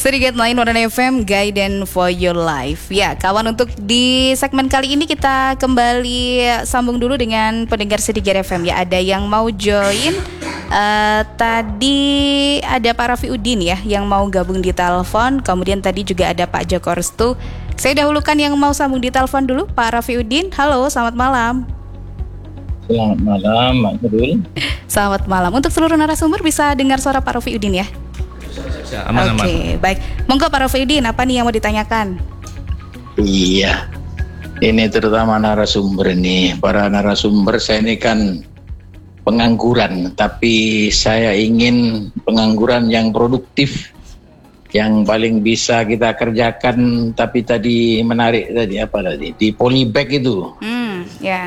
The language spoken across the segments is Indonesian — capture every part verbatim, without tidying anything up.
Sedikit lain Warna F M, Guidance for Your Life. Ya, kawan, untuk di segmen kali ini kita kembali sambung dulu dengan pendengar Sedikit F M. Ya, ada yang mau join. Uh, tadi ada Pak Raffi Udin ya yang mau gabung di telepon. Kemudian tadi juga ada Pak Joko Restu. Saya dahulukan yang mau sambung di telepon dulu, Pak Raffi Udin. Halo, selamat malam. Selamat malam, Mak Nurul. Selamat malam. Untuk seluruh narasumber bisa dengar suara Pak Raffi Udin ya? Aman, Oke, aman. baik. Monggo Pak Raffi Udin, apa nih yang mau ditanyakan? Iya, ini terutama narasumber ini. Para narasumber, saya ini kan pengangguran, tapi saya ingin pengangguran yang produktif, yang paling bisa kita kerjakan. Tapi tadi menarik tadi apa tadi di polybag itu. Hmm, ya.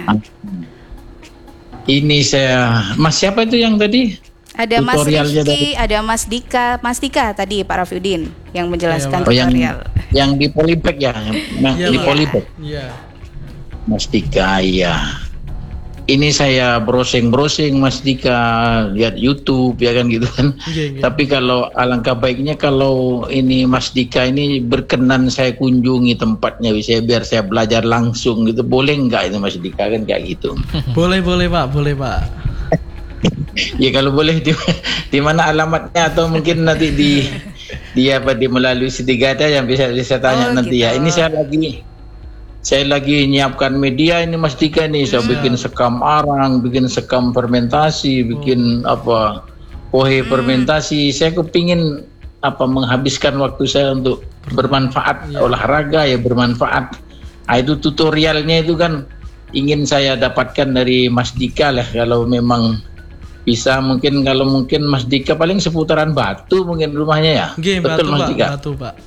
Ini saya, Mas siapa itu yang tadi? Ada Mas Tutorialnya Rizky, dari- ada Mas Dika, Mas Dika tadi Pak Raffi Udin yang menjelaskan Oh, yang, tutorial. yang di polybag ya, yang Iya, di Pak. polybag. Iya. Mas Dika, ya. Ini saya browsing-browsing Mas Dika, lihat YouTube ya kan gitu kan. Iya, iya. Tapi kalau alangkah baiknya kalau ini Mas Dika ini berkenan saya kunjungi tempatnya, bisa biar saya belajar langsung gitu. Boleh nggak itu Mas Dika kan kayak gitu? Boleh, boleh Pak, boleh Pak. Ya kalau boleh di, di mana alamatnya atau mungkin nanti di di apa di melalui Setigada yang bisa bisa tanya Oh, nanti gitu. ya. Ini saya lagi saya lagi nyiapkan media ini Mas Dika nih. Saya Hmm. bikin sekam arang, bikin sekam fermentasi, bikin apa pohe fermentasi. Saya kepingin apa menghabiskan waktu saya untuk bermanfaat, Ya. olahraga ya bermanfaat. Nah, itu tutorialnya itu kan ingin saya dapatkan dari Mas Dika lah kalau memang bisa. Mungkin kalau mungkin Mas Dika paling seputaran Batu mungkin rumahnya ya. Nggih, Betul Batu Mas Pak, Dika. Batu Pak.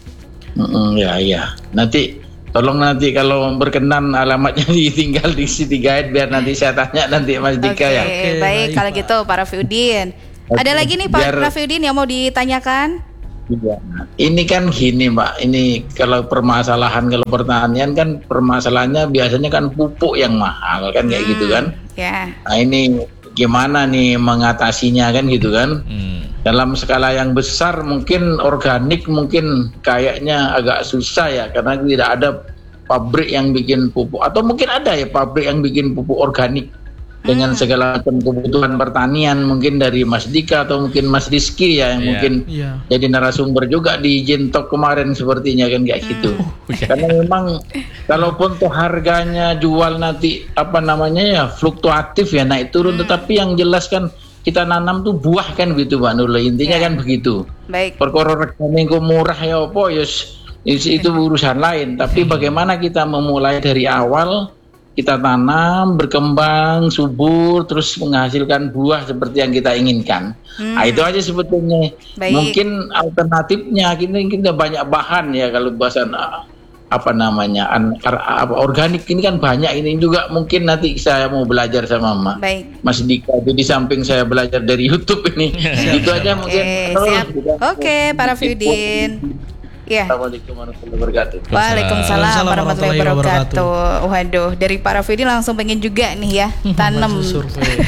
Mm-mm, ya ya. Nanti tolong nanti kalau berkenan alamatnya ditinggal di City Guide biar nanti saya tanya nanti Mas Oke, Dika ya. Oke, baik, baik, kalau Pak. gitu Pak Raffi Udin. Oke, Ada lagi nih Pak biar- Raffi Udin yang mau ditanyakan? Iya. Ini kan gini Mbak, ini kalau permasalahan kalau pertanian kan permasalahannya biasanya kan pupuk yang mahal kan kayak gitu kan. Ya. Nah ini gimana nih mengatasinya kan gitu kan. Dalam skala yang besar mungkin organik mungkin kayaknya agak susah ya karena tidak ada pabrik yang bikin pupuk, atau mungkin ada ya pabrik yang bikin pupuk organik dengan segala macam kebutuhan pertanian mungkin dari Mas Dika atau mungkin Mas Rizky ya yang Iya. mungkin Iya. jadi narasumber juga di Jintok kemarin sepertinya kan kayak gitu. Karena memang kalaupun tuh harganya jual nanti apa namanya ya fluktuatif ya naik turun, tetapi yang jelas kan kita nanam tuh buah kan gitu Mbak Nurul, intinya Ya. kan begitu. Baik. Perkara regane engko murah ya apa ya itu urusan lain, tapi bagaimana kita memulai dari awal, kita tanam, berkembang, subur, terus menghasilkan buah seperti yang kita inginkan. Hmm. Nah, itu aja sebetulnya. Baik. Mungkin alternatifnya kita kita banyak bahan ya kalau bahasan ah, apa namanya an, ar- apa organik ini kan banyak, ini juga mungkin nanti saya mau belajar sama Ma- Baik. Mas Dika. Jadi samping saya belajar dari YouTube ini, itu aja Oke, mungkin. siap. Oke, Pak Raffi Udin. Ya. Assalamualaikum warahmatullahi wabarakatuh. Waalaikumsalam Waalaikumsalam warahmatullahi warahmatullahi wabarakatuh. Waduh, dari Pak Raffi Udin langsung pengen juga nih ya tanam. Bantu survei.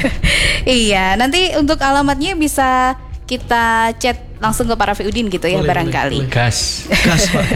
Iya, nanti untuk alamatnya bisa kita chat langsung ke Pak Raffi Udin gitu ya Boleh, barangkali. boleh, Gas. Gas Pak.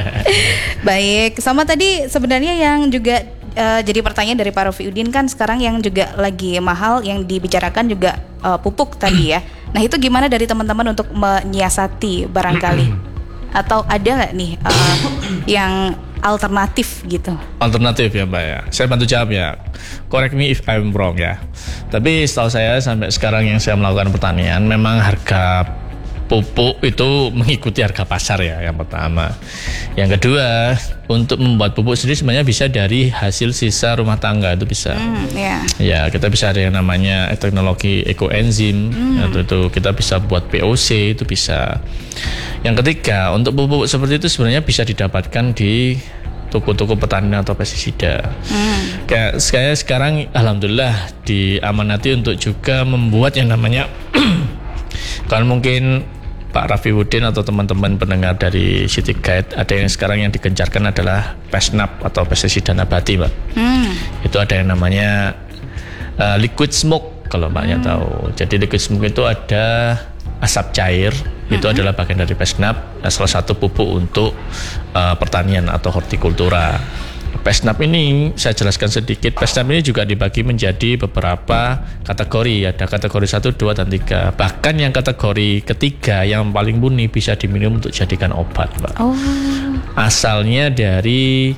Baik, sama tadi sebenarnya yang juga eh, jadi pertanyaan dari Pak Raffi Udin kan sekarang yang juga lagi mahal yang dibicarakan juga eh, pupuk tadi ya. Nah itu gimana dari teman-teman untuk menyiasati barangkali? Atau ada nggak nih eh, yang alternatif gitu? Alternatif ya Mbak ya. Saya bantu jawab ya. Correct me if I'm wrong ya. Tapi setahu saya sampai sekarang yang saya melakukan pertanian memang harga pupuk itu mengikuti harga pasar ya yang pertama. Yang kedua, untuk membuat pupuk sendiri sebenarnya bisa dari hasil sisa rumah tangga itu bisa. Hmm, ya. Ya, kita bisa ada yang namanya teknologi ekoenzim, atau itu kita bisa buat P O C itu bisa. Yang ketiga, untuk pupuk seperti itu sebenarnya bisa didapatkan di toko-toko pertanian atau pestisida. Hmm. Kayak saya sekarang alhamdulillah diamanati untuk juga membuat yang namanya kalau mungkin Pak Raffi Udin atau teman-teman pendengar dari City Guide, ada yang sekarang yang digencarkan adalah Pesnap atau pestisida nabati, Mbak. Hmm. Itu ada yang namanya uh, liquid smoke kalau Mbaknya tahu. Jadi liquid smoke itu ada asap cair Itu hmm. adalah bagian dari Pesnap, salah satu pupuk untuk uh, pertanian atau hortikultura. Pesnap ini saya jelaskan sedikit. Pesnap ini juga dibagi menjadi beberapa kategori. Ada kategori satu, dua, dan tiga. Bahkan yang kategori ketiga yang paling murni bisa diminum untuk jadikan obat, Mbak. Oh. Asalnya dari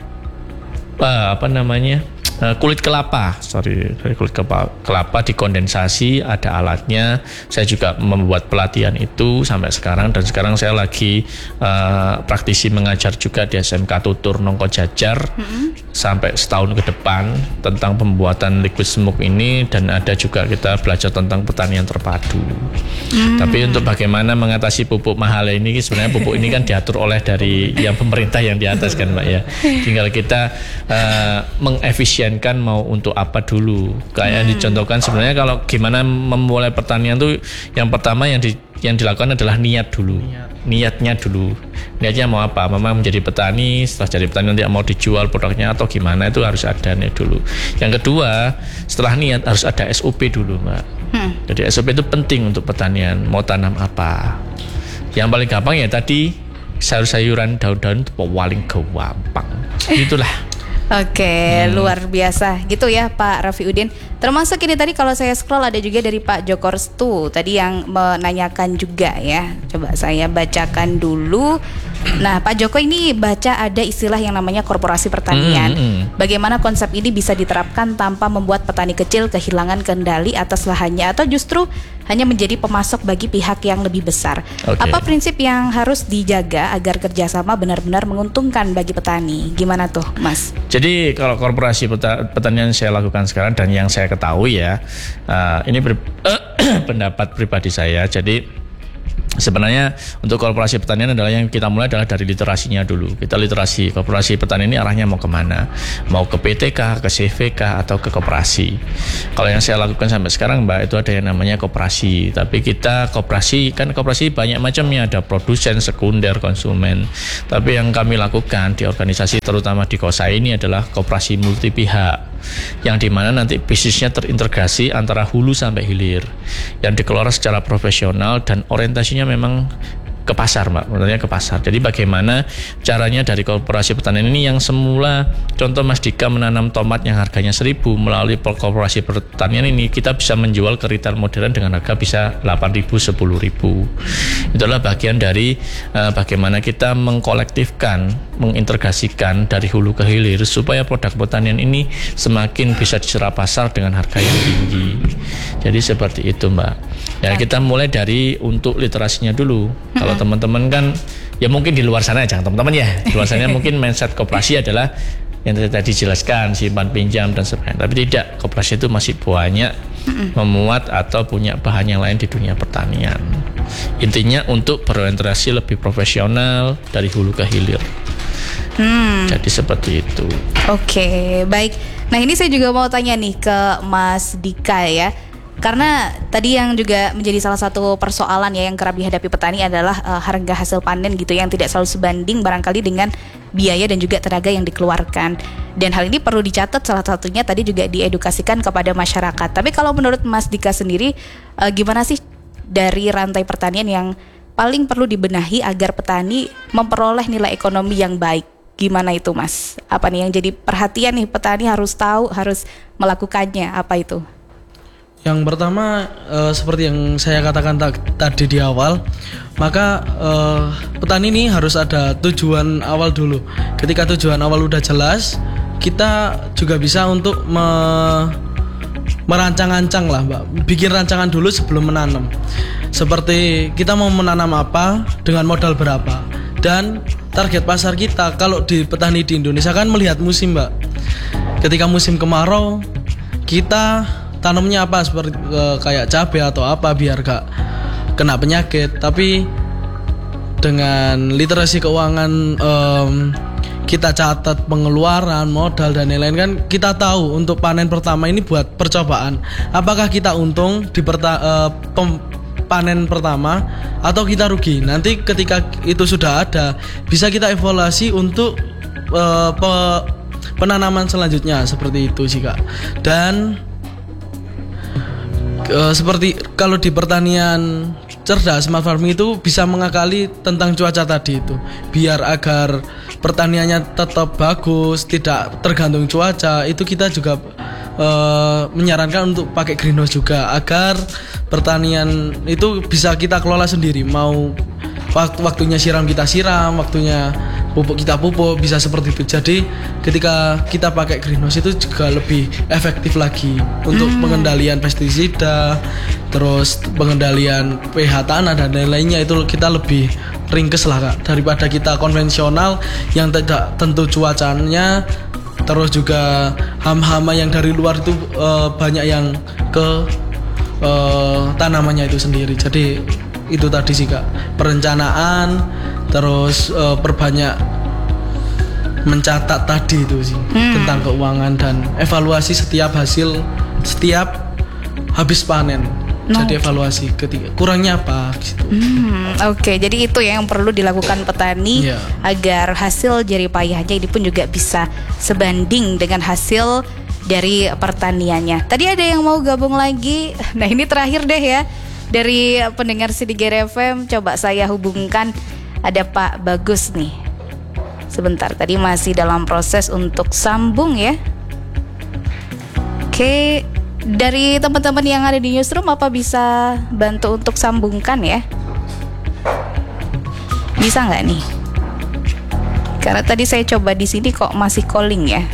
uh, apa namanya? Uh, kulit kelapa, sorry, dari kulit kelapa, kelapa dikondensasi, ada alatnya. Saya juga membuat pelatihan itu sampai sekarang, dan sekarang saya lagi uh, praktisi mengajar juga di S M K Tutur Nongko Jajar mm-hmm. sampai setahun ke depan tentang pembuatan liquid smoke ini, dan ada juga kita belajar tentang pertanian terpadu. Mm. Tapi untuk bagaimana mengatasi pupuk mahal ini, sebenarnya pupuk ini kan diatur oleh dari yang pemerintah yang di atas kan, Mbak ya. Tinggal kita uh, mengefisien kan mau untuk apa dulu. Kayak hmm. dicontohkan sebenarnya kalau gimana memulai pertanian tuh, yang pertama yang di, yang dilakukan adalah niat dulu. Niat. Niatnya dulu. Niatnya mau apa? Memang menjadi petani, setelah jadi petani nanti mau dijual produknya atau gimana, itu harus ada niat dulu. Yang kedua, setelah niat harus ada S O P dulu, Mbak. Hmm. Jadi S O P itu penting untuk pertanian. Mau tanam apa? Yang paling gampang ya tadi sayur-sayuran, daun-daun itu paling gampang. Itulah. Oke, hmm. luar biasa gitu ya Pak Rafiuddin. Termasuk ini tadi kalau saya scroll ada juga dari Pak Joko Restu tadi yang menanyakan juga ya. Coba saya bacakan dulu. Nah, Pak Joko ini baca ada istilah yang namanya korporasi pertanian. Hmm, hmm. Bagaimana konsep ini bisa diterapkan tanpa membuat petani kecil kehilangan kendali atas lahannya atau justru hanya menjadi pemasok bagi pihak yang lebih besar. Okay. Apa prinsip yang harus dijaga agar kerjasama benar-benar menguntungkan bagi petani? Gimana tuh, Mas? Jadi kalau korporasi pertanian saya lakukan sekarang dan yang saya ketahui ya, uh, ini ber, uh, pendapat pribadi saya. Jadi sebenarnya untuk korporasi pertanian adalah yang kita mulai adalah dari literasinya dulu. Kita literasi korporasi pertanian ini arahnya mau kemana? Mau ke P T K, ke C V K, atau ke koperasi. Kalau yang saya lakukan sampai sekarang, Mbak, itu ada yang namanya koperasi. Tapi kita koperasi, kan koperasi banyak macamnya. Ada produsen, sekunder, konsumen. Tapi yang kami lakukan di organisasi terutama di KOSA ini adalah koperasi multi pihak, yang dimana nanti bisnisnya terintegrasi antara hulu sampai hilir, yang dikelola secara profesional dan orientasinya memang ke pasar, Mbak, menurutnya ke pasar. Jadi bagaimana caranya dari korporasi pertanian ini yang semula, contoh Mas Dika menanam tomat yang harganya seribu, melalui korporasi pertanian ini kita bisa menjual ke retail modern dengan harga bisa delapan ribu, sepuluh ribu. Itulah bagian dari uh, bagaimana kita mengkolektifkan, mengintegrasikan dari hulu ke hilir supaya produk pertanian ini semakin bisa diserap pasar dengan harga yang tinggi. Jadi seperti itu, Mbak. Ya, kita mulai dari untuk literasinya dulu. Kalau teman-teman kan ya mungkin di luar sana, jangan teman-teman ya, di luar sana mungkin mindset koperasi adalah yang tadi dijelaskan, simpan pinjam dan sebagainya. Tapi tidak, koperasi itu masih banyak memuat atau punya bahan yang lain di dunia pertanian. Intinya untuk berorientasi lebih profesional dari hulu ke hilir. Hmm. Jadi seperti itu. Oke, baik. Nah, ini saya juga mau tanya nih ke Mas Dika ya. Karena tadi yang juga menjadi salah satu persoalan ya yang kerap dihadapi petani adalah uh, harga hasil panen gitu yang tidak selalu sebanding barangkali dengan biaya dan juga tenaga yang dikeluarkan. Dan hal ini perlu dicatat, salah satunya tadi juga diedukasikan kepada masyarakat. Tapi kalau menurut Mas Dika sendiri, uh, gimana sih dari rantai pertanian yang paling perlu dibenahi agar petani memperoleh nilai ekonomi yang baik? Gimana itu, Mas? Apa nih yang jadi perhatian nih petani harus tahu, harus melakukannya, apa itu? Yang pertama, uh, seperti yang saya katakan t- tadi di awal, maka uh, petani ini harus ada tujuan awal dulu. Ketika tujuan awal udah jelas, kita juga bisa untuk me- merancang-rancang lah, Mbak. Bikin rancangan dulu sebelum menanam. Seperti kita mau menanam apa, dengan modal berapa, dan target pasar kita. Kalau di petani di Indonesia kan melihat musim, Mbak. Ketika musim kemarau, kita tanamnya apa, seperti uh, kayak cabai atau apa biar gak kena penyakit. Tapi dengan literasi keuangan, um, kita catat pengeluaran, modal dan lain-lain, kan kita tahu untuk panen pertama ini buat percobaan. Apakah kita untung di perta- uh, pem- panen pertama atau kita rugi. Nanti ketika itu sudah ada, bisa kita evaluasi untuk uh, pe- penanaman selanjutnya, seperti itu sih, Kak. Dan Uh, seperti kalau di pertanian cerdas, smart farming itu bisa mengakali tentang cuaca tadi itu, biar agar pertaniannya tetap bagus, tidak tergantung cuaca. Itu kita juga uh, menyarankan untuk pakai greenhouse juga, agar pertanian itu bisa kita kelola sendiri. Mau waktu waktunya siram kita siram, waktunya pupuk kita pupuk, bisa seperti itu. Jadi ketika kita pakai greenhouse itu juga lebih efektif lagi untuk hmm. pengendalian pestisida, terus pengendalian pH tanah dan lain-lainnya. Itu kita lebih ringkes lah Kak, daripada kita konvensional yang tidak tentu cuacanya, terus juga hama-hama yang dari luar itu uh, banyak yang ke uh, tanamannya itu sendiri. Jadi itu tadi sih Kak, perencanaan, terus uh, perbanyak mencatat tadi itu sih hmm. tentang keuangan dan evaluasi setiap hasil, setiap habis panen. No. Jadi evaluasi ketika kurangnya apa gitu. Hmm, Oke, okay. Jadi itu yang perlu dilakukan petani yeah. agar hasil jerih payahnya ini pun juga bisa sebanding dengan hasil dari pertaniannya. Tadi ada yang mau gabung lagi. Nah ini terakhir deh ya, dari pendengar Sidikir F M, coba saya hubungkan. Ada Pak Bagus nih. Sebentar, tadi masih dalam proses untuk sambung ya. Oke, dari teman-teman yang ada di newsroom, apa bisa bantu untuk sambungkan ya? Bisa nggak nih? Karena tadi saya coba di sini kok masih calling ya.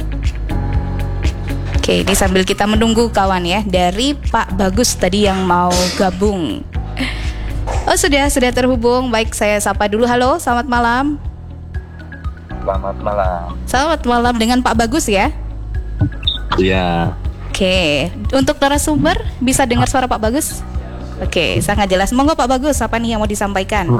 Oke, ini sambil kita menunggu kawan ya, dari Pak Bagus tadi yang mau gabung. Oh sudah, sudah terhubung. Baik, saya sapa dulu. Halo, selamat malam. Selamat malam. Selamat malam dengan Pak Bagus ya? Iya. Oke, untuk narasumber bisa dengar suara Pak Bagus? Oke, sangat jelas. Monggo Pak Bagus, apa nih yang mau disampaikan?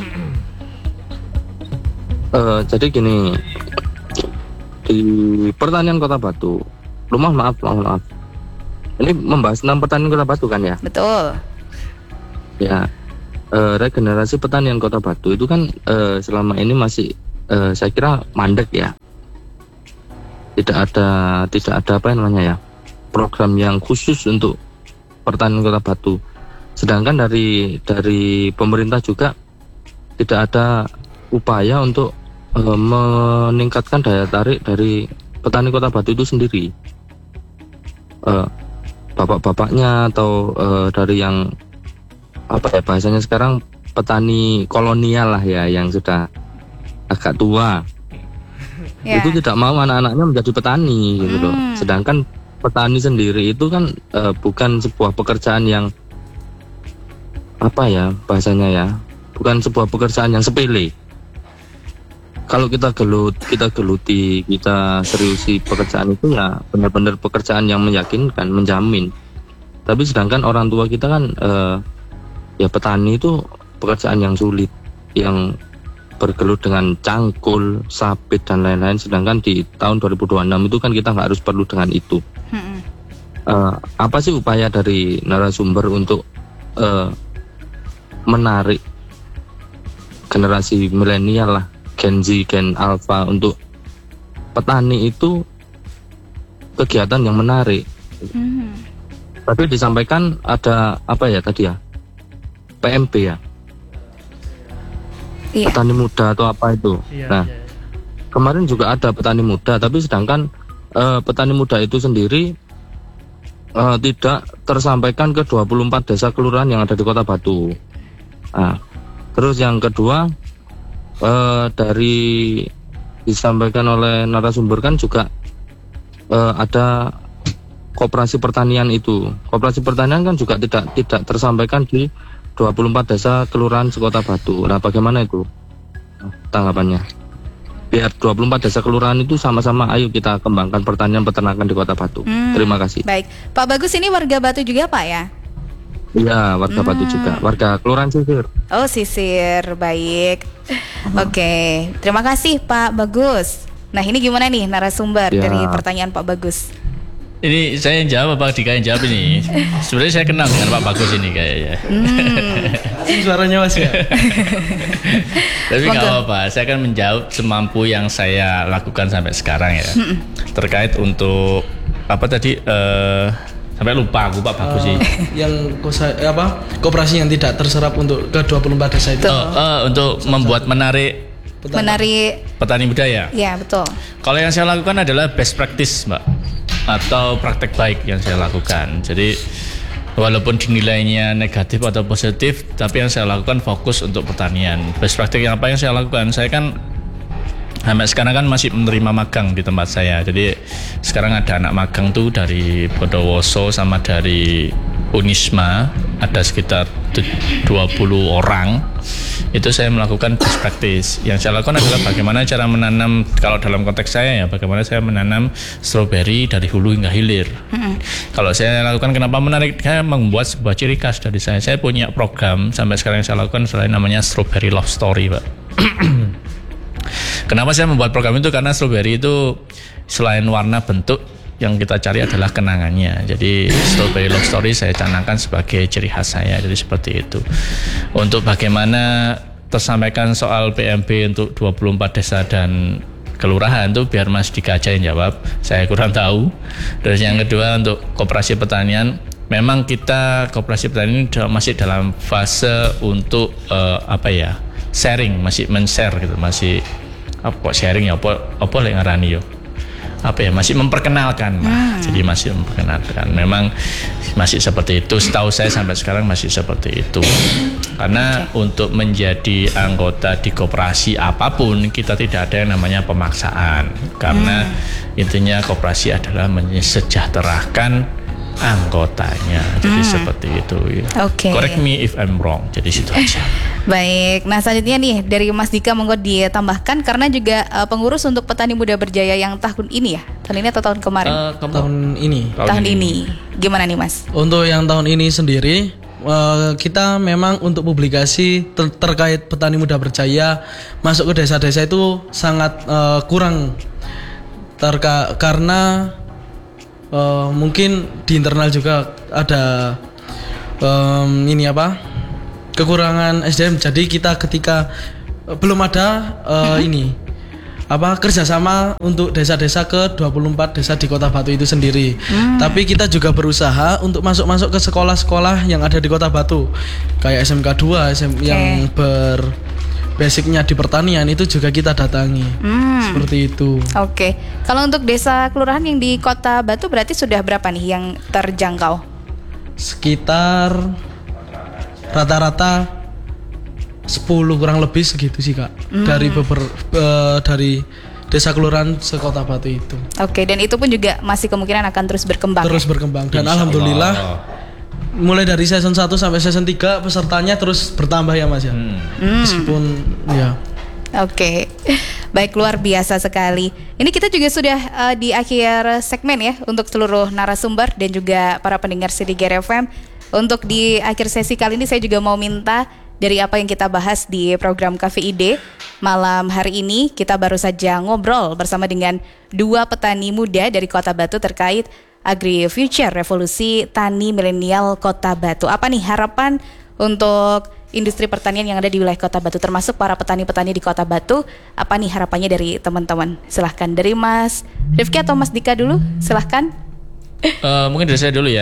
Uh, jadi gini, di pertanian Kota Batu, rumah maaf, maaf, maaf. Ini membahas tentang pertanian Kota Batu kan ya? Betul. Ya. Uh, regenerasi pertanian Kota Batu itu kan uh, selama ini masih uh, saya kira mandek ya. Tidak ada tidak ada apa namanya ya, program yang khusus untuk pertanian Kota Batu. Sedangkan dari dari pemerintah juga tidak ada upaya untuk uh, meningkatkan daya tarik dari petani Kota Batu itu sendiri. Uh, bapak-bapaknya atau uh, dari yang apa ya bahasanya sekarang, petani kolonial lah ya, yang sudah agak tua yeah. itu tidak mau anak-anaknya menjadi petani gitu loh. Hmm. Sedangkan petani sendiri itu kan uh, bukan sebuah pekerjaan yang apa ya bahasanya ya, bukan sebuah pekerjaan yang sepele. Kalau kita gelut, kita geluti, kita seriusi pekerjaan itu ya benar-benar pekerjaan yang meyakinkan, menjamin. Tapi sedangkan orang tua kita kan uh, ya petani itu pekerjaan yang sulit, yang bergelut dengan cangkul, sabit dan lain-lain. Sedangkan di tahun dua ribu dua puluh enam itu kan kita nggak harus perlu dengan itu. Hmm. Uh, apa sih upaya dari narasumber untuk uh, menarik generasi milenial lah, Gen Z, Gen Alpha, untuk petani itu kegiatan yang menarik? Hmm. Tapi disampaikan ada apa ya tadi ya? P M P ya, iya. petani muda atau apa itu. Iya, nah, iya. Kemarin juga ada petani muda, tapi sedangkan uh, petani muda itu sendiri uh, tidak tersampaikan ke dua puluh empat desa kelurahan yang ada di Kota Batu. Nah, terus yang kedua, uh, dari disampaikan oleh narasumber kan juga uh, ada koperasi pertanian itu. Koperasi pertanian kan juga tidak tidak tersampaikan di dua puluh empat desa kelurahan sekota Batu. Nah, bagaimana itu tanggapannya? Biar dua puluh empat desa kelurahan itu sama-sama ayo kita kembangkan pertanian peternakan di Kota Batu. Hmm, Terima kasih. Baik, Pak Bagus ini warga Batu juga Pak ya? Iya, warga hmm. Batu juga, warga kelurahan Sisir. Oh Sisir, baik. Oke, okay. Terima kasih Pak Bagus. Nah ini gimana nih narasumber ya. Dari pertanyaan Pak Bagus? Ini saya yang jawab, Pak Dika yang jawab ini. Sebenarnya saya kenal dengan Pak Bagus ini kayaknya. Hmm. Suaranya Mas ya. Tapi nggak apa-apa, saya akan menjawab semampu yang saya lakukan sampai sekarang ya. Hmm. Terkait untuk apa tadi uh, Sampai lupa aku Pak Bagus sih. Yang kosa, apa koperasi yang tidak terserap untuk ke dua puluh empat desa itu. Oh, oh, untuk membuat menarik Menarik. petani muda ya. Ya, betul. Kalau yang saya lakukan adalah best practice, Mbak, atau praktek baik yang saya lakukan. Jadi walaupun dinilainya negatif atau positif, tapi yang saya lakukan fokus untuk pertanian. Best practice yang apa yang saya lakukan? Saya kan sampai sekarang kan masih menerima magang di tempat saya. Jadi sekarang ada anak magang tuh dari Bondowoso sama dari Unisma, ada sekitar dua puluh orang. Itu saya melakukan best practice. Yang saya lakukan adalah bagaimana cara menanam, kalau dalam konteks saya ya, bagaimana saya menanam stroberi dari hulu hingga hilir. Mm-hmm. Kalau saya lakukan, kenapa menarik? Saya membuat sebuah ciri khas dari saya. Saya punya program sampai sekarang yang saya lakukan selain namanya Strawberry Love Story, Pak. Kenapa saya membuat program itu? Karena stroberi itu selain warna, bentuk, yang kita cari adalah kenangannya. Jadi Strawberry Love Story saya canangkan sebagai ciri khas saya. Jadi seperti itu. Untuk bagaimana tersampaikan soal P M B untuk dua puluh empat desa dan kelurahan itu biar Mas Dika aja yang jawab. Saya kurang tahu. Terus yang kedua untuk koperasi pertanian, memang kita koperasi pertanian masih dalam fase untuk uh, apa ya? sharing, masih men-share gitu, masih apa kok sharing ya, apa apa lek ngarani yo. Apa ya, masih memperkenalkan. Nah, hmm. Jadi masih memperkenalkan. Memang masih seperti itu. Setahu saya sampai sekarang masih seperti itu. Karena okay. untuk menjadi anggota di koperasi apapun, kita tidak ada yang namanya pemaksaan. Karena hmm. intinya koperasi adalah mensejahterakan anggotanya. Jadi hmm. seperti itu ya. Okay. Correct me if I'm wrong. Jadi situ aja. Baik, nah selanjutnya nih dari Mas Dika monggo ditambahkan karena juga uh, pengurus untuk Petani Muda Berjaya yang tahun ini ya, tahun ini atau tahun kemarin? Uh, tahun ini. Tahun, tahun ini. ini. Gimana nih Mas? Untuk yang tahun ini sendiri, uh, kita memang untuk publikasi ter- terkait Petani Muda Berjaya masuk ke desa-desa itu sangat uh, kurang, terka- karena uh, mungkin di internal juga ada um, ini apa? kekurangan S D M. Jadi kita ketika uh, belum ada uh, ini apa kerjasama untuk desa-desa ke dua puluh empat desa di Kota Batu itu sendiri. Hmm. Tapi kita juga berusaha untuk masuk-masuk ke sekolah-sekolah yang ada di Kota Batu, kayak S M K dua S M, okay. yang ber basicnya di pertanian itu juga kita datangi. Hmm. Seperti itu. Oke. Okay. Kalau untuk desa kelurahan yang di Kota Batu berarti sudah berapa nih yang terjangkau? Sekitar rata-rata sepuluh kurang lebih segitu sih Kak. Hmm. Dari beber, uh, dari desa kelurahan sekota Batu itu. Oke, okay, dan itu pun juga masih kemungkinan akan terus berkembang. Terus ya? berkembang dan Insya alhamdulillah Allah. Mulai dari season satu sampai season tiga pesertanya terus bertambah ya Mas ya. Hmm. Meskipun ya. Oke. Okay. Baik, luar biasa sekali. Ini kita juga sudah uh, di akhir segmen ya untuk seluruh narasumber dan juga para pendengar C tiga R F M. Untuk di akhir sesi kali ini saya juga mau minta dari apa yang kita bahas di program K V I D malam hari ini, kita baru saja ngobrol bersama dengan dua petani muda dari Kota Batu terkait Agri Future Revolusi Tani Milenial Kota Batu. Apa nih harapan untuk industri pertanian yang ada di wilayah Kota Batu, termasuk para petani-petani di Kota Batu? Apa nih harapannya dari teman-teman? Silahkan dari Mas Rifki atau Mas Dika dulu, silahkan. Uh, mungkin dari saya dulu ya.